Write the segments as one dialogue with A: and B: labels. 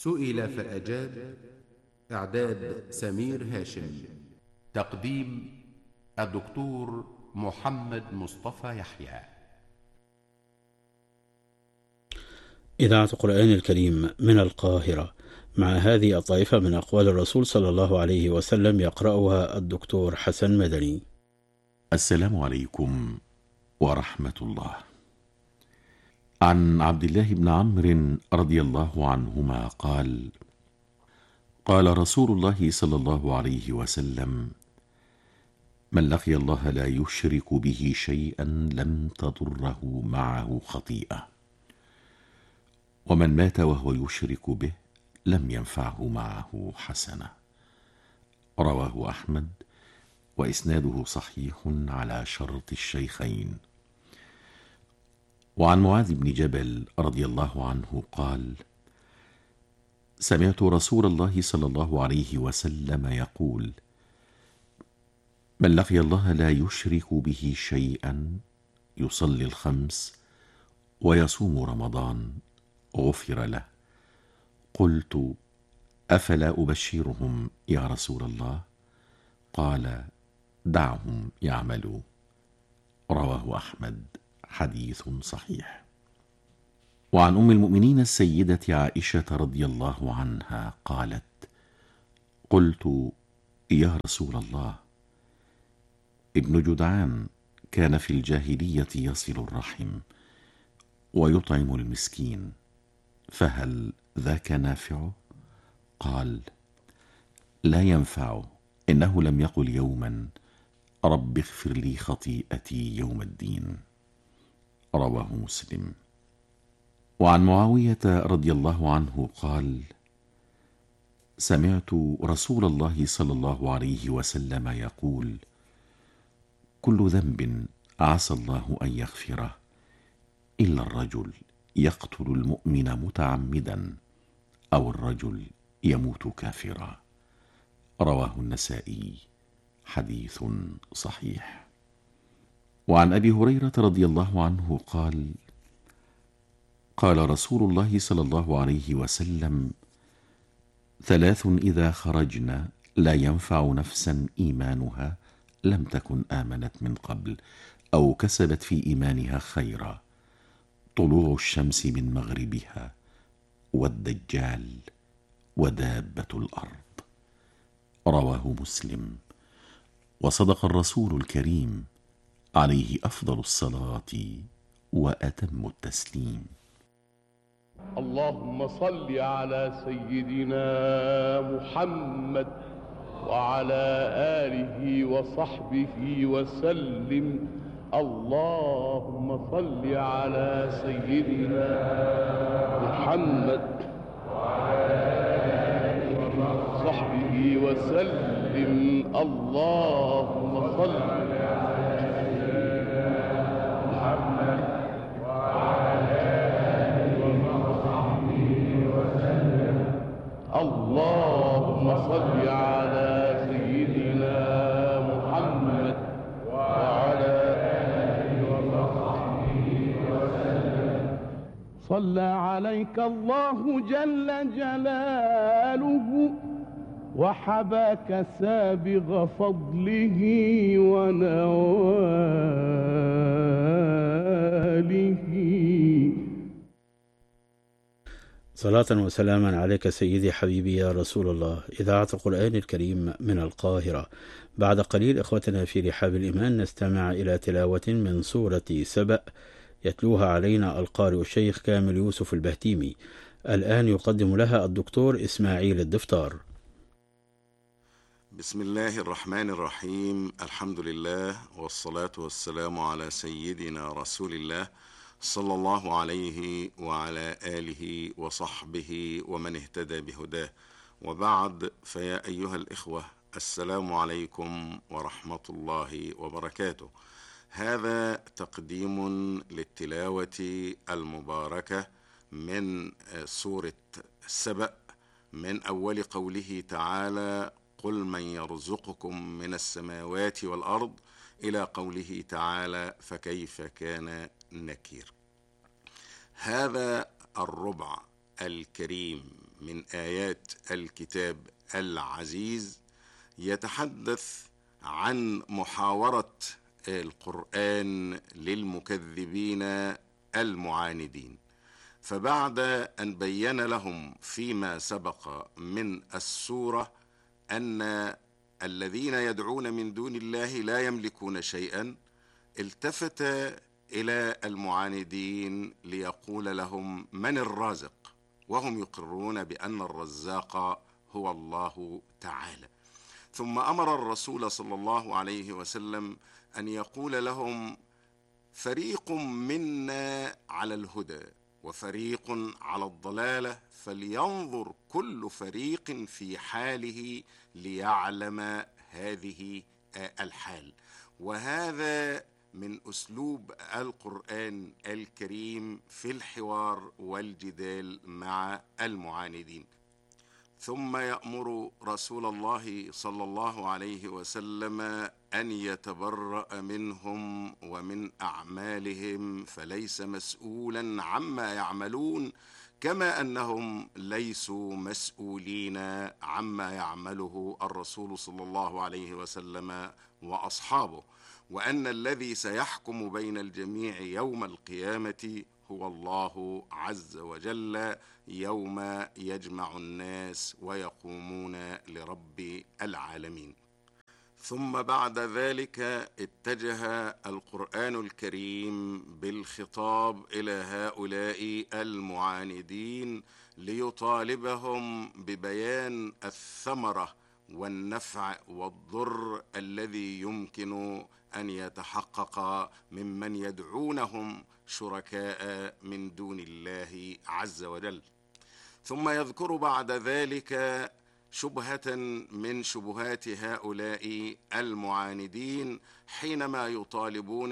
A: سئل فأجاب. إعداد سمير هاشم. تقديم الدكتور محمد مصطفى يحيى.
B: إذاعة القرآن الكريم من القاهرة، مع هذه الطائفة من أقوال الرسول صلى الله عليه وسلم يقرأها الدكتور حسن مدني.
C: السلام عليكم ورحمة الله. عن عبد الله بن عمرو رضي الله عنهما قال: قال رسول الله صلى الله عليه وسلم: من لقي الله لا يشرك به شيئا لم تضره معه خطيئة، ومن مات وهو يشرك به لم ينفعه معه حسنة. رواه أحمد، وإسناده صحيح على شرط الشيخين. وعن معاذ بن جبل رضي الله عنه قال: سمعت رسول الله صلى الله عليه وسلم يقول: من لقي الله لا يشرك به شيئا يصلي الخمس ويصوم رمضان غفر له. قلت: أفلا أبشرهم يا رسول الله؟ قال: دعهم يعملوا. رواه أحمد، حديث صحيح. وعن أم المؤمنين السيدة عائشة رضي الله عنها قالت: قلت: يا رسول الله، ابن جدعان كان في الجاهلية يصل الرحم ويطعم المسكين، فهل ذاك نافعه؟ قال: لا ينفعه، إنه لم يقل يوما رب اغفر لي خطيئتي يوم الدين. رواه مسلم. وعن معاوية رضي الله عنه قال: سمعت رسول الله صلى الله عليه وسلم يقول: كل ذنب عسى الله أن يغفره إلا الرجل يقتل المؤمن متعمدا أو الرجل يموت كافرا. رواه النسائي، حديث صحيح. وعن أبي هريرة رضي الله عنه قال: قال رسول الله صلى الله عليه وسلم: ثلاث إذا خرجن لا ينفع نفسا إيمانها لم تكن آمنت من قبل أو كسبت في إيمانها خيرا: طلوع الشمس من مغربها، والدجال، ودابة الأرض. رواه مسلم. وصدق الرسول الكريم عليه أفضل الصلاة وأتم التسليم.
D: اللهم صل على سيدنا محمد وعلى آله وصحبه وسلم. اللهم صل على سيدنا محمد وعلى آله وصحبه وسلم. اللهم صل على سيدنا محمد وعلى آله وصحبه وسلم. اللهم صل على سيدنا محمد وعلى آله وصحبه وسلم. صلى عليك الله جل جلاله وحباك سابغ فضله ونواله.
B: صلاة وسلاما عليك سيدي حبيبي يا رسول الله. إذاعة القرآن الكريم من القاهرة. بعد قليل إخوتنا في رحاب الإيمان نستمع إلى تلاوة من سورة سبأ يتلوها علينا القارئ الشيخ كامل يوسف البهتيمي. الآن يقدم لها الدكتور إسماعيل الدفتار.
E: بسم الله الرحمن الرحيم. الحمد لله، والصلاة والسلام على سيدنا رسول الله صلى الله عليه وعلى آله وصحبه ومن اهتدى بهداه، وبعد، فيا أيها الإخوة، السلام عليكم ورحمة الله وبركاته. هذا تقديم للتلاوة المباركة من سورة سبأ، من أول قوله تعالى: قل من يرزقكم من السماوات والأرض، إلى قوله تعالى: فكيف كان نكير. هذا الربع الكريم من آيات الكتاب العزيز يتحدث عن محاورة القرآن للمكذبين المعاندين. فبعد أن بين لهم فيما سبق من السورة أن الذين يدعون من دون الله لا يملكون شيئا، التفت إلى المعاندين ليقول لهم من الرازق، وهم يقرون بأن الرزاق هو الله تعالى. ثم أمر الرسول صلى الله عليه وسلم أن يقول لهم فريق منا على الهدى وفريق على الضلالة، فلينظر كل فريق في حاله ليعلم هذه الحال. وهذا من أسلوب القرآن الكريم في الحوار والجدال مع المعاندين. ثم يأمر رسول الله صلى الله عليه وسلم أن يتبرأ منهم ومن أعمالهم، فليس مسؤولا عما يعملون، كما أنهم ليسوا مسؤولين عما يعمله الرسول صلى الله عليه وسلم وأصحابه، وأن الذي سيحكم بين الجميع يوم القيامة هو الله عز وجل يوم يجمع الناس ويقومون لرب العالمين. ثم بعد ذلك اتجه القرآن الكريم بالخطاب إلى هؤلاء المعاندين ليطالبهم ببيان الثمرة والنفع والضر الذي يمكن أن يتحقق ممن يدعونهم شركاء من دون الله عز وجل. ثم يذكر بعد ذلك شبهة من شبهات هؤلاء المعاندين حينما يطالبون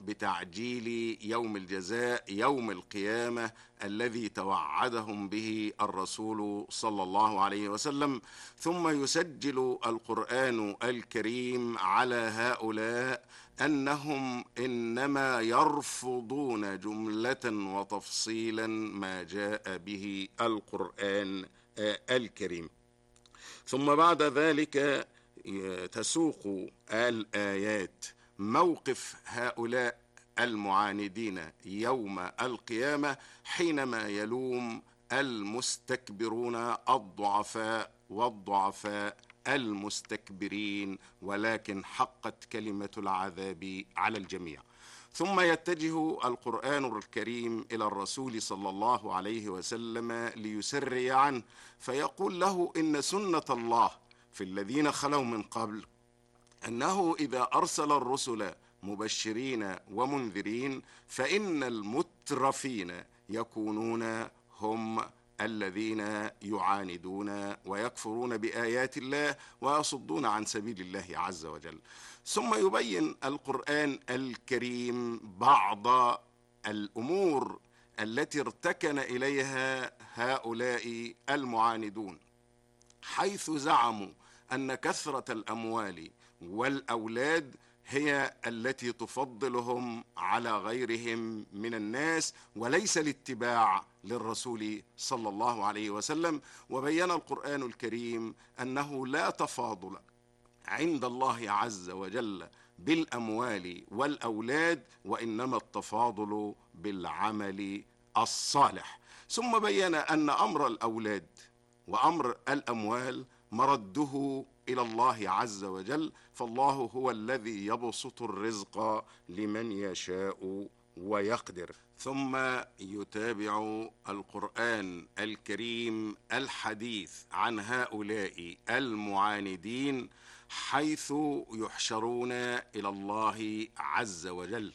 E: بتعجيل يوم الجزاء يوم القيامة الذي توعدهم به الرسول صلى الله عليه وسلم. ثم يسجل القرآن الكريم على هؤلاء أنهم إنما يرفضون جملة وتفصيلا ما جاء به القرآن الكريم. ثم بعد ذلك تسوق الآيات موقف هؤلاء المعاندين يوم القيامة حينما يلوم المستكبرون الضعفاء والضعفاء المستكبرين، ولكن حقت كلمة العذاب على الجميع. ثم يتجه القرآن الكريم إلى الرسول صلى الله عليه وسلم ليسري عنه، فيقول له إن سنة الله في الذين خلوا من قبل أنه إذا أرسل الرسل مبشرين ومنذرين فإن المترفين يكونون هم الذين يعاندون ويكفرون بآيات الله ويصدون عن سبيل الله عز وجل. ثم يبين القرآن الكريم بعض الأمور التي ارتكن إليها هؤلاء المعاندون، حيث زعموا أن كثرة الأموال والأولاد هي التي تفضلهم على غيرهم من الناس وليس الاتباع للرسول صلى الله عليه وسلم. وبين القرآن الكريم أنه لا تفاضل عند الله عز وجل بالأموال والأولاد، وإنما التفاضل بالعمل الصالح. ثم بين أن أمر الأولاد وأمر الأموال مرده إلى الله عز وجل، فالله هو الذي يبسط الرزق لمن يشاء ويقدر. ثم يتابع القرآن الكريم الحديث عن هؤلاء المعاندين حيث يحشرون إلى الله عز وجل،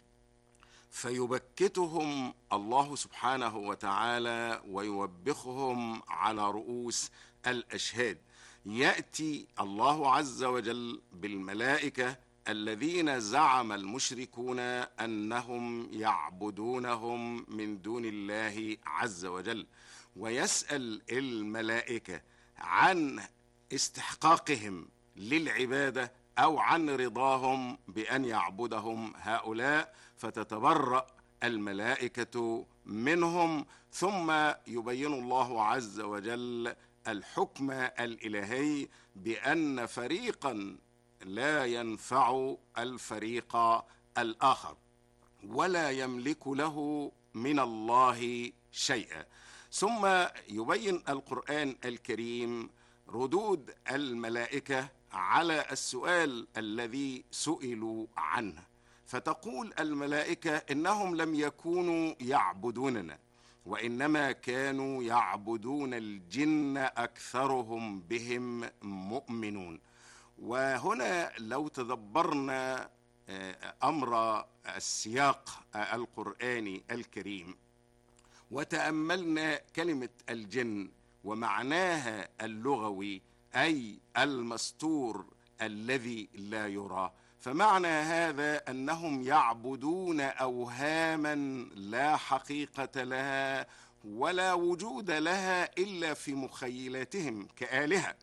E: فيبكتهم الله سبحانه وتعالى ويوبخهم على رؤوس الأشهاد. يأتي الله عز وجل بالملائكة الذين زعم المشركون أنهم يعبدونهم من دون الله عز وجل، ويسأل الملائكة عن استحقاقهم للعبادة أو عن رضاهم بأن يعبدهم هؤلاء، فتتبرأ الملائكة منهم، ثم يبين الله عز وجل الحكم الإلهي بأن فريقا لا ينفع الفريق الآخر ولا يملك له من الله شيئا. ثم يبين القرآن الكريم ردود الملائكة على السؤال الذي سئلوا عنه، فتقول الملائكة إنهم لم يكونوا يعبدوننا، وإنما كانوا يعبدون الجن أكثرهم بهم مؤمنون. وهنا لو تدبرنا أمر السياق القرآني الكريم وتأملنا كلمة الجن ومعناها اللغوي أي المستور الذي لا يرى، فمعنى هذا أنهم يعبدون أوهاما لا حقيقة لها ولا وجود لها إلا في مخيلاتهم كآلهة.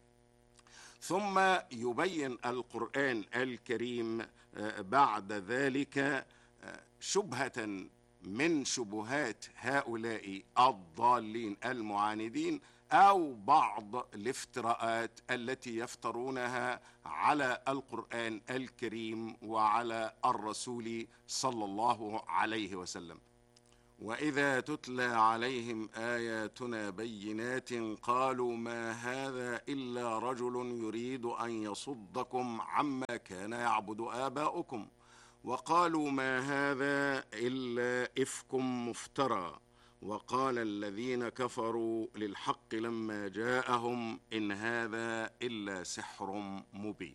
E: ثم يبين القرآن الكريم بعد ذلك شبهة من شبهات هؤلاء الضالين المعاندين أو بعض الافتراءات التي يفترونها على القرآن الكريم وعلى الرسول صلى الله عليه وسلم. وإذا تتلى عليهم آياتنا بينات قالوا ما هذا إلا رجل يريد أن يصدكم عما كان يعبد آباؤكم وقالوا ما هذا إلا إفك مفترى وقال الذين كفروا للحق لما جاءهم إن هذا إلا سحر مبين.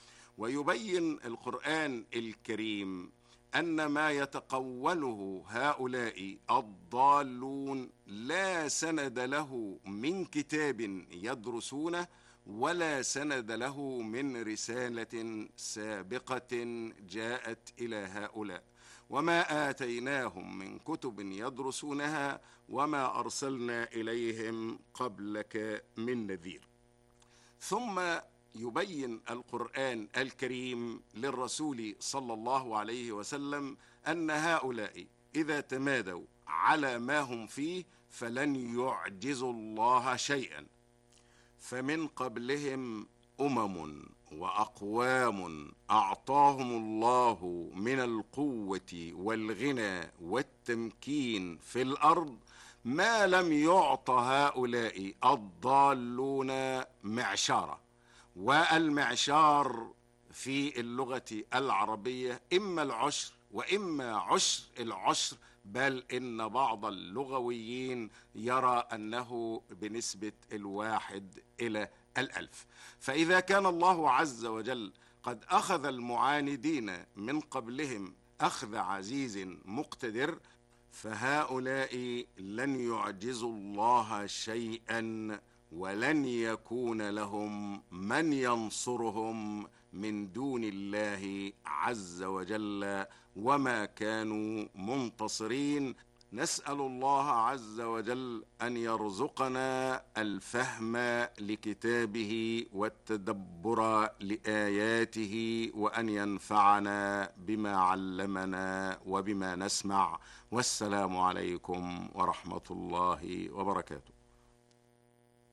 E: ويبين القرآن الكريم أن ما يتقوله هؤلاء الضالون لا سند له من كتاب يدرسونه ولا سند له من رسالة سابقة جاءت إلى هؤلاء، وما آتيناهم من كتب يدرسونها وما أرسلنا إليهم قبلك من نذير. ثم يبين القرآن الكريم للرسول صلى الله عليه وسلم أن هؤلاء إذا تمادوا على ما هم فيه فلن يعجزوا الله شيئا، فمن قبلهم أمم وأقوام أعطاهم الله من القوة والغنى والتمكين في الأرض ما لم يعط هؤلاء الضالون معشارا. والمعشار في اللغة العربية إما العشر وإما عشر العشر، بل إن بعض اللغويين يرى أنه بنسبة 1:1000. فإذا كان الله عز وجل قد أخذ المعاندين من قبلهم أخذ عزيز مقتدر، فهؤلاء لن يعجزوا الله شيئا ولن يكون لهم من ينصرهم من دون الله عز وجل وما كانوا منتصرين. نسأل الله عز وجل أن يرزقنا الفهم لكتابه والتدبر لآياته وأن ينفعنا بما علمنا وبما نسمع. والسلام عليكم ورحمة الله وبركاته.